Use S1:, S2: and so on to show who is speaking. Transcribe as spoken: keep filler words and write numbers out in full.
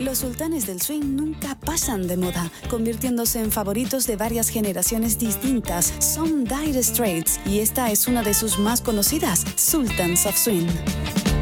S1: Los sultanes del swing nunca pasan de moda, convirtiéndose en favoritos de varias generaciones distintas. Son Dire Straits y esta es una de sus más conocidas, Sultans of Swing.